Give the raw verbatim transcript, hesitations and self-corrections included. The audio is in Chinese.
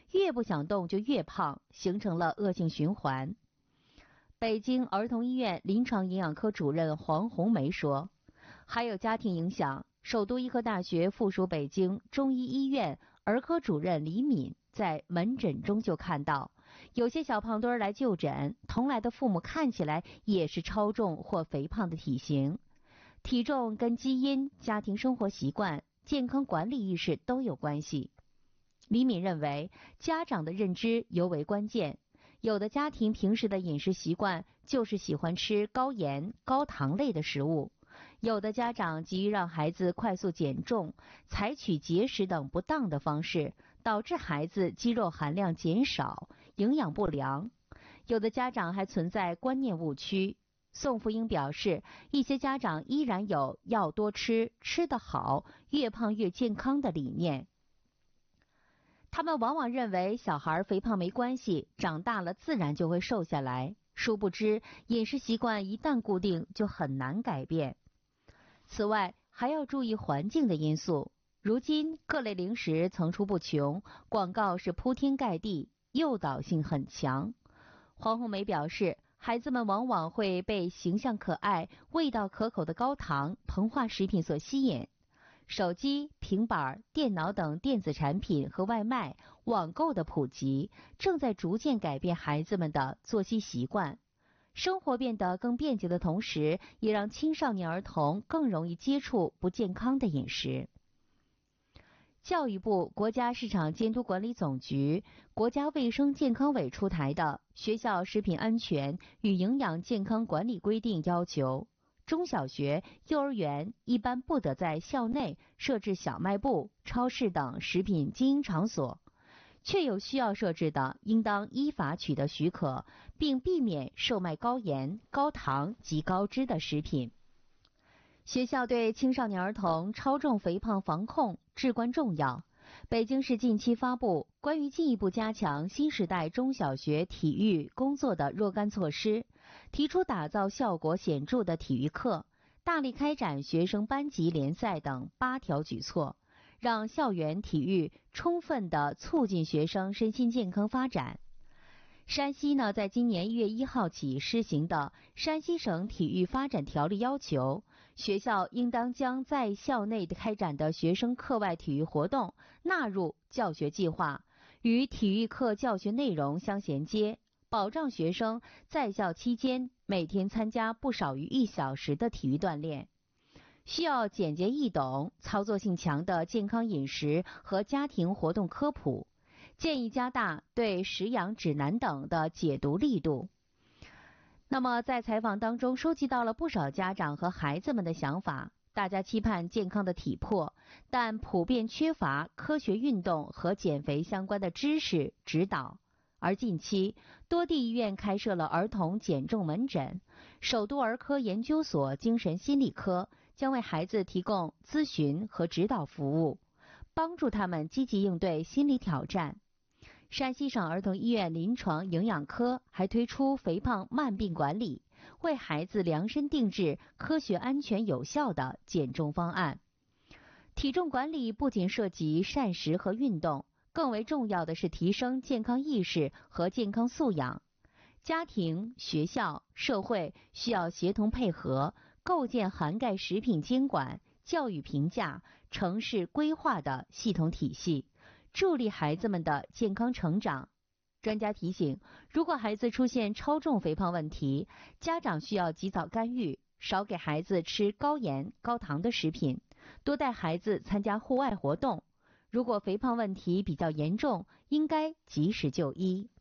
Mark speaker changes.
Speaker 1: 越不想动就越胖，形成了恶性循环。北京儿童医院临床营养科主任黄红梅说，还有家庭影响。首都医科大学附属北京中医医院儿科主任李敏在门诊中就看到，有些小胖墩儿来就诊，同来的父母看起来也是超重或肥胖的体型。体重跟基因、家庭生活习惯、健康管理意识都有关系。李敏认为，家长的认知尤为关键。有的家庭平时的饮食习惯就是喜欢吃高盐、高糖类的食物。有的家长急于让孩子快速减重，采取节食等不当的方式，导致孩子肌肉含量减少，营养不良。有的家长还存在观念误区。宋福英表示，一些家长依然有要多吃、吃得好、越胖越健康的理念。他们往往认为小孩肥胖没关系，长大了自然就会瘦下来。殊不知，饮食习惯一旦固定，就很难改变。此外，还要注意环境的因素。如今各类零食层出不穷，广告是铺天盖地，诱导性很强。黄红梅表示，孩子们往往会被形象可爱、味道可口的高糖、膨化食品所吸引。手机、平板、电脑等电子产品和外卖、网购的普及，正在逐渐改变孩子们的作息习惯。生活变得更便捷的同时，也让青少年儿童更容易接触不健康的饮食。教育部、国家市场监督管理总局、国家卫生健康委出台的《学校食品安全与营养健康管理规定》要求，中小学、幼儿园一般不得在校内设置小卖部、超市等食品经营场所。确有需要设置的，应当依法取得许可，并避免售卖高盐、高糖及高脂的食品。学校对青少年儿童超重肥胖防控至关重要。北京市近期发布关于进一步加强新时代中小学体育工作的若干措施，提出打造效果显著的体育课，大力开展学生班级联赛等八条举措，让校园体育充分地促进学生身心健康发展。山西呢，在今年一月一号起施行的《山西省体育发展条例》要求，学校应当将在校内开展的学生课外体育活动纳入教学计划，与体育课教学内容相衔接，保障学生在校期间每天参加不少于一小时的体育锻炼。需要简洁易懂、操作性强的健康饮食和家庭活动科普，建议加大对食养指南等的解读力度。那么在采访当中收集到了不少家长和孩子们的想法，大家期盼健康的体魄，但普遍缺乏科学运动和减肥相关的知识指导。而近期多地医院开设了儿童减重门诊，首都儿科研究所精神心理科将为孩子提供咨询和指导服务，帮助他们积极应对心理挑战。山西省儿童医院临床营养科还推出肥胖慢病管理，为孩子量身定制科学、安全、有效的减重方案。体重管理不仅涉及膳食和运动，更为重要的是提升健康意识和健康素养。家庭、学校、社会需要协同配合，构建涵盖食品监管、教育评价、城市规划的系统体系，助力孩子们的健康成长。专家提醒，如果孩子出现超重肥胖问题，家长需要及早干预，少给孩子吃高盐、高糖的食品，多带孩子参加户外活动。如果肥胖问题比较严重，应该及时就医。